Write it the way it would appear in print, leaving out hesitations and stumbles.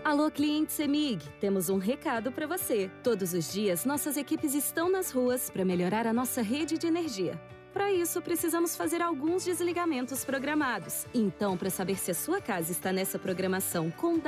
Alô, cliente CEMIG, temos um recado para você. Todos os dias, nossas equipes estão nas ruas para melhorar a nossa rede de energia. Para isso, precisamos fazer alguns desligamentos programados. Então, para saber se a sua casa está nessa programação com